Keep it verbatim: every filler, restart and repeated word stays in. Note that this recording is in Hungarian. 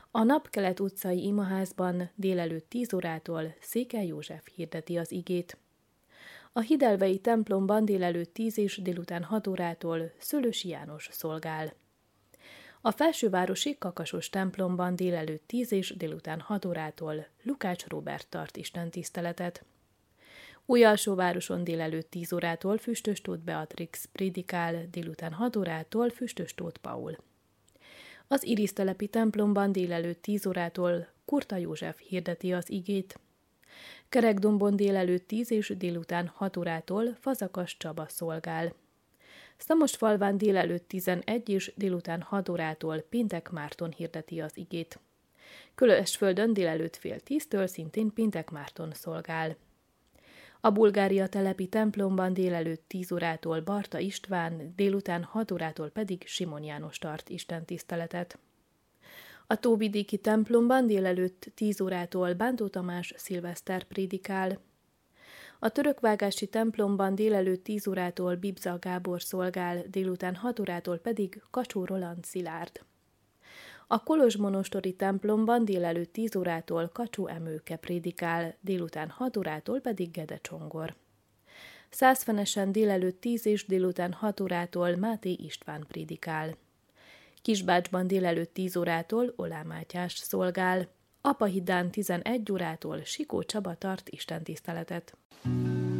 A Napkelet utcai imaházban délelőtt tíz órától Székely József hirdeti az igét. A Hidelvei templomban délelőtt tíz és délután hat órától Szőlősi János szolgál. A felsővárosi Kakasos templomban délelőtt tíz és délután hat órától Lukács Róbert tart istentiszteletet. Újalsóvároson délelőtt tíz órától Füstös Tóth Beatrix prédikál, délután hat órától Füstös Tóth Paul. Az Irisztelepi templomban délelőtt tíz órától Kurta József hirdeti az igét. Kerekdombon délelőtt tíz és délután hat órától Fazakas Csaba szolgál. Szamosfalván délelőtt tizenegy és délután hat órától Pintek Márton hirdeti az igét. Külösföldön délelőtt fél tíztől szintén Pintek Márton szolgál. A Bulgária telepi templomban délelőtt tíz órától Barta István, délután hat órától pedig Simon János tart istentiszteletet. A Tóvidéki templomban délelőtt tíz órától Bántó Tamás Szilveszter prédikál. A Törökvágási templomban délelőtt tíz órától Bibza Gábor szolgál, délután hat órától pedig Kacsó Roland Szilárd. A kolozsmonostori templomban délelőtt tíz órától Kacsó Emőke prédikál, délután hat órától pedig Gede Csongor. Százfenesen délelőtt tíz és délután hat órától Máté István prédikál. Kisbácsban délelőtt tíz órától Olá Mátyás szolgál. Apahidán tizenegy órától Sikó Csaba tart istentiszteletet.